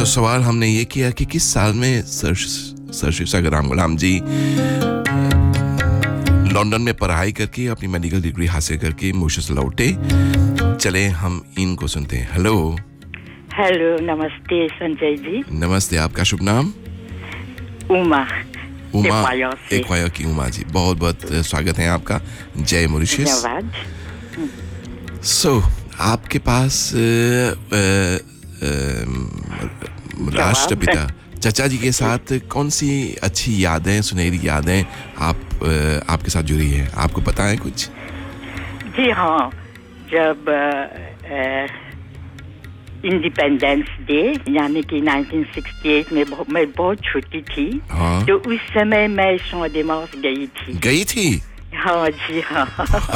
सवाल हमने ये किया कि किस साल में सर शिक्षक राम गुलाम जी लंदन में पढ़ाई करके अपनी मेडिकल डिग्री हासिल करके मॉरिशस लौटे। चले हम इनको सुनते हैं। हेलो हेलो, नमस्ते संजय जी। नमस्ते, आपका शुभ नाम? उमा एक्वायर की उमा जी, बहुत बहुत स्वागत है आपका। जय मॉरिशस। धन्यवाद। सो आपके पास राष्ट्रपिता चचा जी के साथ कौन सी अच्छी यादें, सुनहरी यादें आपके साथ जुड़ी है? आपको पता है कुछ? जी हाँ, जब इंडिपेंडेंस डे यानी कि 1968 में मैं बहुत छोटी थी। हाँ। तो उस समय मैं शॉन्डेमार्स गई थी। हाँ जी हाँ।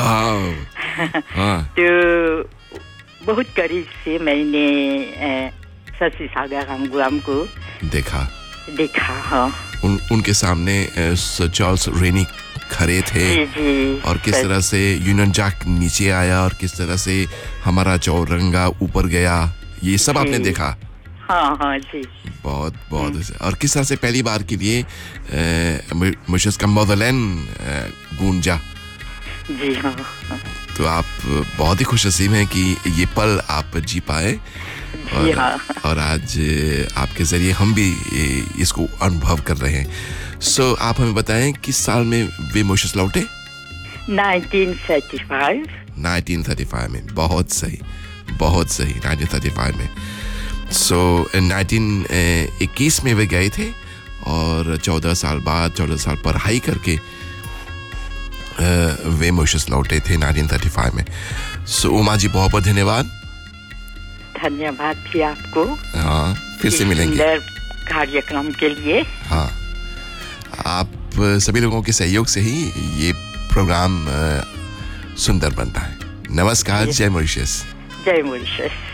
हाँ। तो बहुत करीब से मैंने शशि सागर राम गुलाम को देखा। हाँ। उनके सामने सर चार्ल्स रेनी खड़े थे। जी, और किस तरह से यूनियन जैक नीचे आया और किस तरह से हमारा चौरंगा ऊपर गया, ये सब आपने देखा? हाँ जी। बहुत बहुत। और किस तरह से पहली बार के लिए मॉरिशस का मदरलैंड गूंजा। जी हाँ। तो आप बहुत ही खुशनसीब हैं कि ये पल आप जी पाए। और आज आपके जरिए हम भी इसको अनुभव कर रहे हैं। सो आप हमें बताएं किस साल में वे मॉरिशस लौटे? 1935 में। बहुत सही, बहुत सही, 1935 में। सो 1921 में वे गए थे और 14 साल बाद, 14 साल पढ़ाई करके वे मॉरिशस लौटे थे 1935 में। सो उमा जी, बहुत बहुत धन्यवाद। धन्यवाद भी आपको। हाँ, फिर से मिलेंगे सुंदर कार्यक्रम के लिए। हाँ, आप सभी लोगों के सहयोग से ही ये प्रोग्राम सुंदर बनता है। नमस्कार। जय मॉरिशस। जय मॉरिशस।